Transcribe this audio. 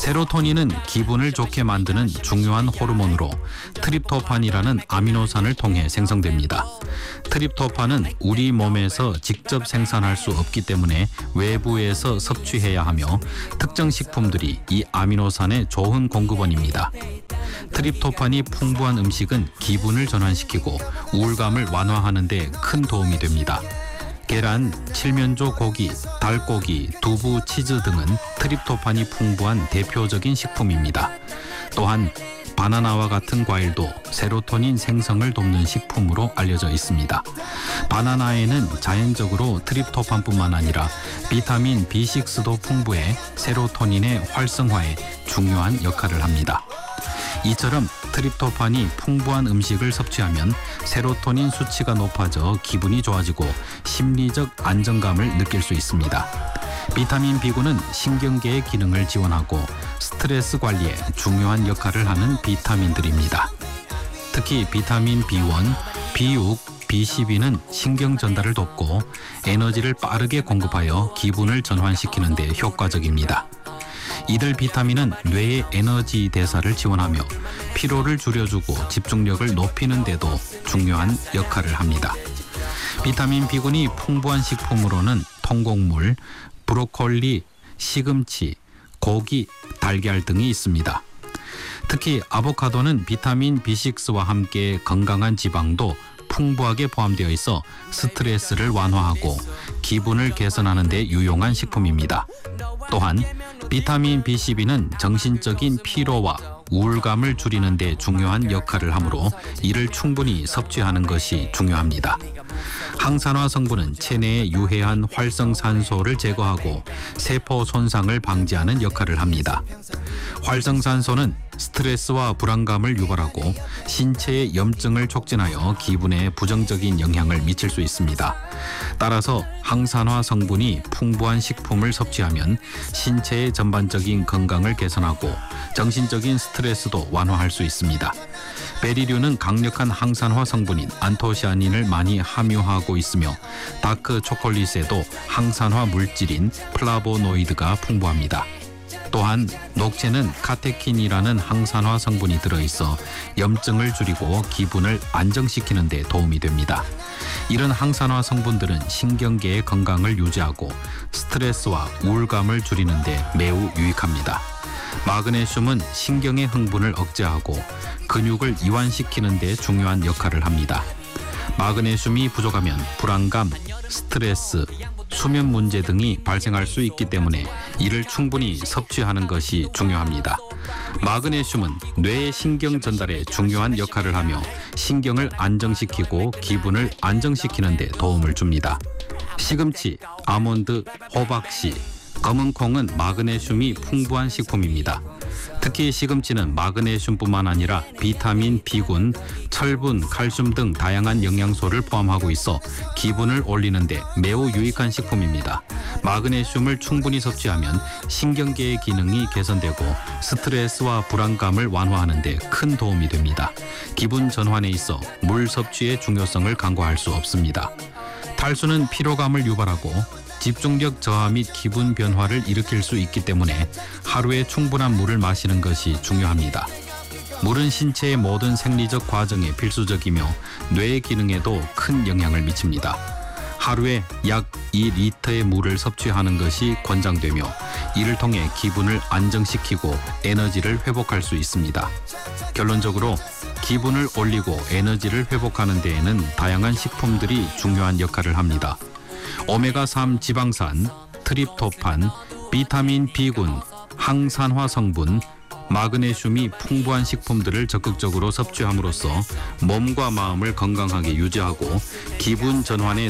세로토닌은 기분을 좋게 만드는 중요한 호르몬으로 트립토판이라는 아미노산을 통해 생성됩니다. 트립토판은 우리 몸에서 직접 생산할 수 없기 때문에 외부에서 섭취해야 하며 특정 식품들이 이 아미노산의 좋은 공급원입니다. 트립토판이 풍부한 음식은 기분을 전환시키고 우울감을 완화하는 데 큰 도움이 됩니다. 계란, 칠면조 고기, 닭고기, 두부, 치즈 등은 트립토판이 풍부한 대표적인 식품입니다. 또한 바나나와 같은 과일도 세로토닌 생성을 돕는 식품으로 알려져 있습니다. 바나나에는 자연적으로 트립토판뿐만 아니라 비타민 B6도 풍부해 세로토닌의 활성화에 중요한 역할을 합니다. 이처럼 트립토판이 풍부한 음식을 섭취하면 세로토닌 수치가 높아져 기분이 좋아지고 심리적 안정감을 느낄 수 있습니다. 비타민 B군은 신경계의 기능을 지원하고 스트레스 관리에 중요한 역할을 하는 비타민들입니다. 특히 비타민 B1, B6, B12는 신경 전달을 돕고 에너지를 빠르게 공급하여 기분을 전환시키는 데 효과적입니다. 이들 비타민은 뇌의 에너지 대사를 지원하며 피로를 줄여주고 집중력을 높이는 데도 중요한 역할을 합니다. 비타민 B군이 풍부한 식품으로는 통곡물, 브로콜리, 시금치, 고기, 달걀 등이 있습니다. 특히 아보카도는 비타민 B6와 함께 건강한 지방도 풍부하게 포함되어 있어 스트레스를 완화하고 기분을 개선하는 데 유용한 식품입니다. 또한 비타민 B12는 정신적인 피로와 우울감을 줄이는 데 중요한 역할을 하므로 이를 충분히 섭취하는 것이 중요합니다. 항산화 성분은 체내에 유해한 활성산소를 제거하고 세포 손상을 방지하는 역할을 합니다. 활성산소는 스트레스와 불안감을 유발하고 신체의 염증을 촉진하여 기분에 부정적인 영향을 미칠 수 있습니다. 따라서 항산화 성분이 풍부한 식품을 섭취하면 신체의 전반적인 건강을 개선하고 정신적인 스트레스도 완화할 수 있습니다. 베리류는 강력한 항산화 성분인 안토시아닌을 많이 함유하고 있으며 다크 초콜릿에도 항산화 물질인 플라보노이드가 풍부합니다. 또한 녹채는 카테킨이라는 항산화 성분이 들어있어 염증을 줄이고 기분을 안정시키는 데 도움이 됩니다. 이런 항산화 성분들은 신경계의 건강을 유지하고 스트레스와 우울감을 줄이는 데 매우 유익합니다. 마그네슘은 신경의 흥분을 억제하고 근육을 이완시키는 데 중요한 역할을 합니다. 마그네슘이 부족하면 불안감, 스트레스, 수면 문제 등이 발생할 수 있기 때문에 이를 충분히 섭취하는 것이 중요합니다. 마그네슘은 뇌의 신경 전달에 중요한 역할을 하며 신경을 안정시키고 기분을 안정시키는 데 도움을 줍니다. 시금치, 아몬드, 호박씨, 검은콩은 마그네슘이 풍부한 식품입니다. 특히 시금치는 마그네슘뿐만 아니라 비타민 B군, 철분, 칼슘 등 다양한 영양소를 포함하고 있어 기분을 올리는 데 매우 유익한 식품입니다. 마그네슘을 충분히 섭취하면 신경계의 기능이 개선되고 스트레스와 불안감을 완화하는 데 큰 도움이 됩니다. 기분 전환에 있어 물 섭취의 중요성을 간과할 수 없습니다. 탈수는 피로감을 유발하고 집중력 저하 및 기분 변화를 일으킬 수 있기 때문에 하루에 충분한 물을 마시는 것이 중요합니다. 물은 신체의 모든 생리적 과정에 필수적이며 뇌의 기능에도 큰 영향을 미칩니다. 하루에 약 2리터의 물을 섭취하는 것이 권장되며 이를 통해 기분을 안정시키고 에너지를 회복할 수 있습니다. 결론적으로 기분을 올리고 에너지를 회복하는 데에는 다양한 식품들이 중요한 역할을 합니다. 오메가3 지방산, 트립토판, 비타민 B군, 항산화 성분, 마그네슘이 풍부한 식품들을 적극적으로 섭취함으로써 몸과 마음을 건강하게 유지하고 기분 전환에